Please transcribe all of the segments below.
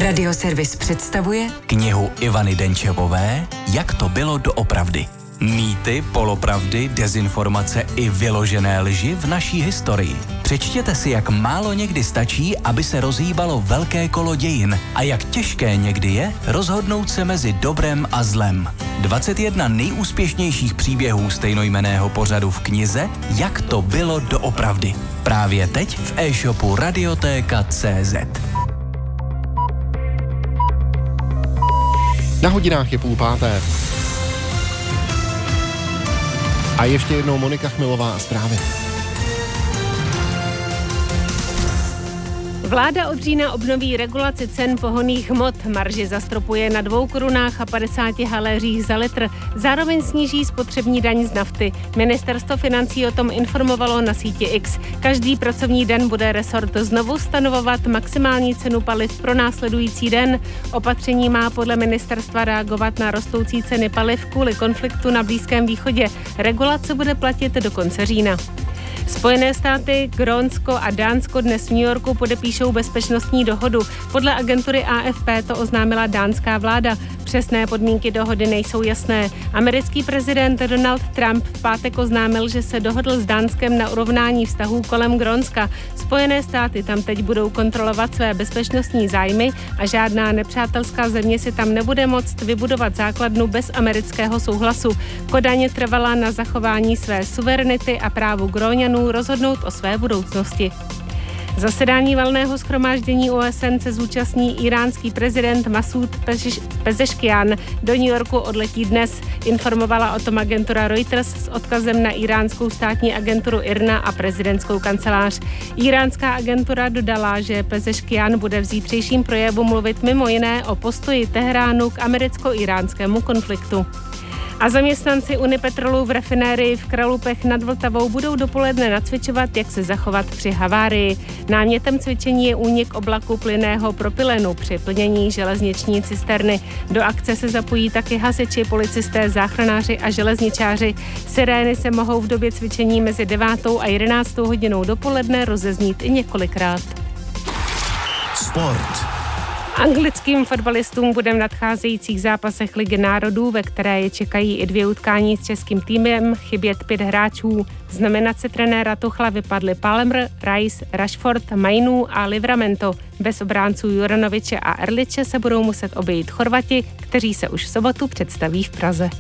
Radioservis představuje knihu Ivany Denčevové Jak to bylo doopravdy. Mýty, polopravdy, dezinformace i vyložené lži v naší historii. Přečtěte si, jak málo někdy stačí, aby se rozhýbalo velké kolo dějin a jak těžké někdy je rozhodnout se mezi dobrem a zlem. 21 nejúspěšnějších příběhů stejnojmenného pořadu v knize Jak to bylo doopravdy. Právě teď v e-shopu Radioteka.cz. Na hodinách je 4:30. A ještě jednou Monika Chmilová a zprávy. Vláda od října obnoví regulaci cen pohonných hmot. Marži zastropuje na 2,50 Kč za litr. Zároveň sníží spotřební daň z nafty. Ministerstvo financí o tom informovalo na síti X. Každý pracovní den bude resort znovu stanovovat maximální cenu paliv pro následující den. Opatření má podle ministerstva reagovat na rostoucí ceny paliv kvůli konfliktu na Blízkém východě. Regulace bude platit do konce října. Spojené státy, Grónsko a Dánsko dnes v New Yorku podepíšou bezpečnostní dohodu. Podle agentury AFP to oznámila dánská vláda. Přesné podmínky dohody nejsou jasné. Americký prezident Donald Trump v pátek oznámil, že se dohodl s Dánskem na urovnání vztahů kolem Grónska. Spojené státy tam teď budou kontrolovat své bezpečnostní zájmy a žádná nepřátelská země si tam nebude moct vybudovat základnu bez amerického souhlasu. Kodaň trvala na zachování své suverenity a právu Gróňanů rozhodnout o své budoucnosti. Zasedání valného shromáždění OSN se zúčastní iránský prezident Masud Pezeškian. Do New Yorku odletí dnes, informovala o tom agentura Reuters s odkazem na iránskou státní agenturu IRNA a prezidentskou kancelář. Iránská agentura dodala, že Pezeškian bude v zítřejším projevu mluvit mimo jiné o postoji Teheránu k americko-iránskému konfliktu. A zaměstnanci Unipetrolu v rafinérii v Kralupech nad Vltavou budou dopoledne nacvičovat, jak se zachovat při havárii. Námětem cvičení je únik oblaku plynného propylenu při plnění železniční cisterny. Do akce se zapojí taky hasiči, policisté, záchranáři a železničáři. Sirény se mohou v době cvičení mezi 9. a 11. hodinou dopoledne rozeznít i několikrát. Sport. Anglickým fotbalistům bude v nadcházejících zápasech Ligy národů, ve které je čekají i 2 utkání s českým týmem, chybět 5 hráčů. Z nominace trenéra Tuchla vypadly Palmer, Rice, Rashford, Mainu a Livramento. Bez obránců Juranoviče a Erliče se budou muset obejít Chorvati, kteří se už v sobotu představí v Praze.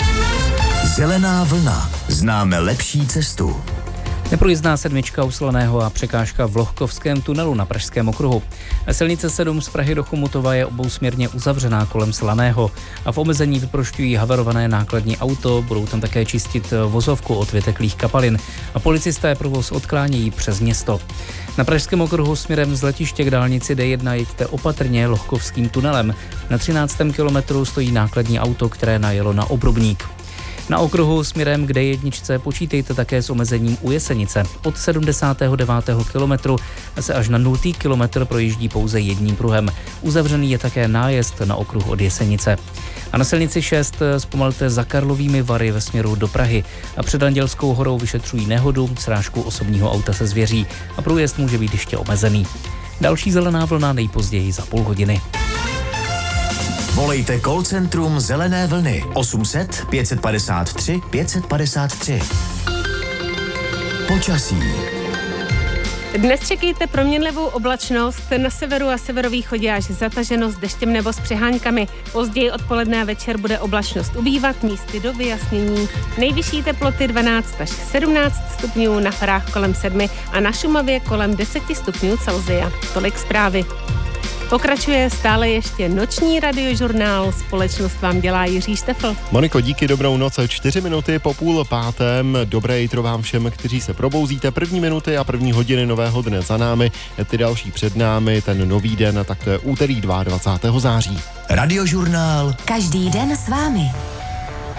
Zelená vlna. Známe lepší cestu. Neprůjezdná 7 u Slaného a překážka v Lohkovském tunelu na Pražském okruhu. Silnice 7 z Prahy do Chomutova je obousměrně uzavřená kolem Slaného a v omezení vyprošťují havarované nákladní auto, budou tam také čistit vozovku od vyteklých kapalin a policisté provoz odklánějí přes město. Na Pražském okruhu směrem z letiště k dálnici D1 jeďte opatrně Lohkovským tunelem. Na 13. kilometru stojí nákladní auto, které najelo na obrubník. Na okruhu směrem k D1 počítejte také s omezením u Jesenice. Od 79. kilometru se až na 0. kilometr projíždí pouze jedním pruhem. Uzavřený je také nájezd na okruh od Jesenice. A na silnici 6 zpomalte za Karlovými Vary ve směru do Prahy a před Andělskou horou vyšetřují nehodu, srážku osobního auta se zvěří a průjezd může být ještě omezený. Další zelená vlna nejpozději za půl hodiny. Volejte call centrum Zelené vlny 800 553 553. Počasí. Dnes čekejte proměnlivou oblačnost, na severu a severovýchodě až zataženo s deštěm nebo s přeháňkami. Později odpoledne a večer bude oblačnost ubývat, místy do vyjasnění. Nejvyšší teploty 12 až 17 stupňů, na horách kolem 7 a na Šumavě kolem 10 stupňů Celsia. Tolik zprávy. Pokračuje stále ještě noční radiožurnál. Společnost vám dělá Jiří Štefl. Moniko, díky, dobrou noc. 4 minuty po 4:30. Dobré jitro vám všem, kteří se probouzíte. 1. minuty a 1. hodiny nového dne za námi. Ty další před námi, ten nový den, tak to je úterý 22. září. Radiožurnál. Každý den s vámi.